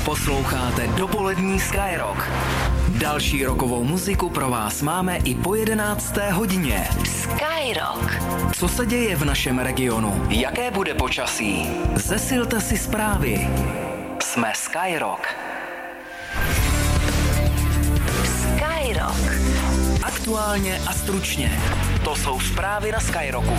Posloucháte dopolední Skyrock. Další rockovou muziku pro vás máme i po 11. hodině. Skyrock. Co se děje v našem regionu? Jaké bude počasí? Zesilte si zprávy. Jsme Skyrock. Skyrock. Aktuálně a stručně. To jsou zprávy na Skyrocku.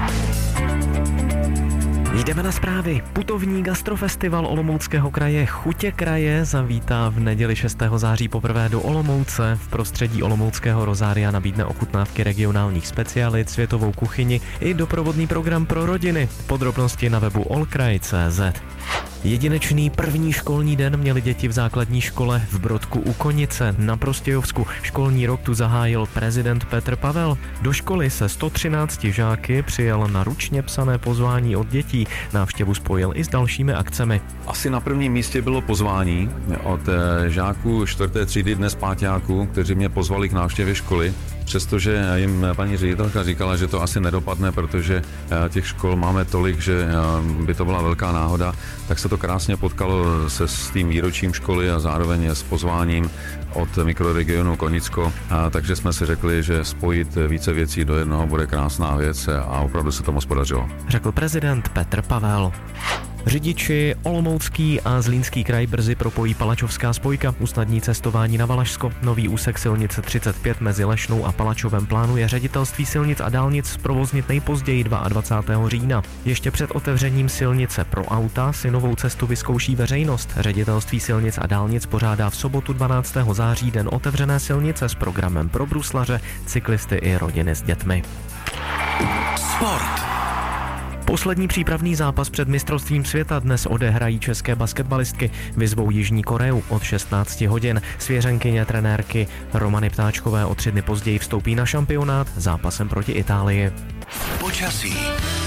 Jdeme na zprávy. Putovní gastrofestival Olomouckého kraje Chutě kraje zavítá v neděli 6. září poprvé do Olomouce. V prostředí olomouckého rozária nabídne ochutnávky regionálních specialit, světovou kuchyni i doprovodný program pro rodiny. Podrobnosti na webu allkraj.cz. Jedinečný první školní den měli děti v základní škole v Brodku u Konice na Prostějovsku. Školní rok tu zahájil prezident Petr Pavel. Do školy se 113 žáky přijel na ručně psané pozvání od dětí. Návštěvu spojil i s dalšími akcemi. Asi na prvním místě bylo pozvání od žáků 4. třídy, dnes páťáků, kteří mě pozvali k návštěvě školy. Přestože jim paní ředitelka říkala, že to asi nedopadne, protože těch škol máme tolik, že by to byla velká náhoda, tak se to krásně potkalo se s tím výročím školy a zároveň s pozváním od mikroregionu Konicko. Takže jsme si řekli, že spojit více věcí do jednoho bude krásná věc a opravdu se to moc podařilo. Řekl prezident Petr Pavel. Řidiči Olomoucký a Zlínský kraj brzy propojí Palačovská spojka, usnadní cestování na Valašsko. Nový úsek silnice 35 mezi Lešnou a Palačovem plánuje Ředitelství silnic a dálnic zprovoznit nejpozději 22. října. Ještě před otevřením silnice pro auta si novou cestu vyzkouší veřejnost. Ředitelství silnic a dálnic pořádá v sobotu 12. září den otevřené silnice s programem pro bruslaře, cyklisty i rodiny s dětmi. Sport. Poslední přípravný zápas před mistrovstvím světa dnes odehrají české basketbalistky. Vyzvou Jižní Koreu od 16 hodin. Svěřenkyně trenérky Romany Ptáčkové o 3 dny později vstoupí na šampionát zápasem proti Itálii. Počasí.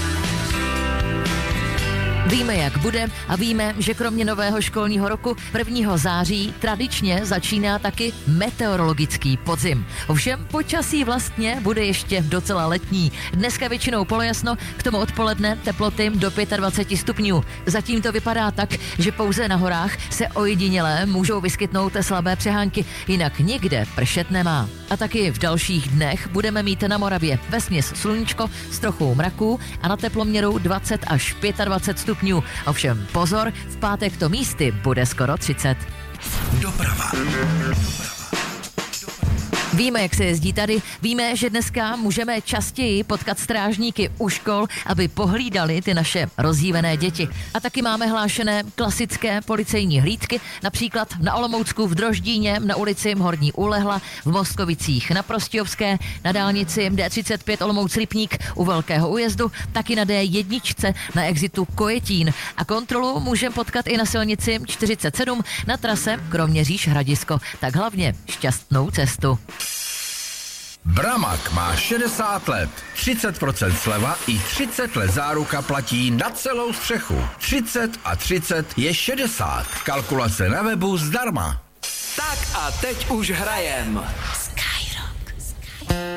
Víme, jak bude a víme, že kromě nového školního roku 1. září tradičně začíná taky meteorologický podzim. Ovšem počasí vlastně bude ještě docela letní. Dneska většinou polojasno, k tomu odpoledne teploty do 25 stupňů. Zatím to vypadá tak, že pouze na horách se ojediněle můžou vyskytnout slabé přehánky, jinak nikde pršet nemá. A taky v dalších dnech budeme mít na Moravě vesměs sluníčko s trochou mraků a na teploměru 20 až 25 stupňů. Ovšem pozor, v pátek to místy bude skoro 30. Doprava. Víme, jak se jezdí tady, víme, že dneska můžeme častěji potkat strážníky u škol, aby pohlídali ty naše rozdívené děti. A taky máme hlášené klasické policejní hlídky, například na Olomoucku v Droždíně, na ulici Horní Ulehla, v Moskovicích na Prostějovské, na dálnici D35 Olomouc-Lipník u Velkého újezdu, taky na D1 na exitu Kojetín. A kontrolu můžeme potkat i na silnici 47 na trase Kroměříž-Hradisko. Tak hlavně šťastnou cestu. Bramag má 60 let, 30% sleva i 30 let záruka platí na celou střechu. 30 a 30 je 60. Kalkulace na webu zdarma. Tak a teď už hrajem.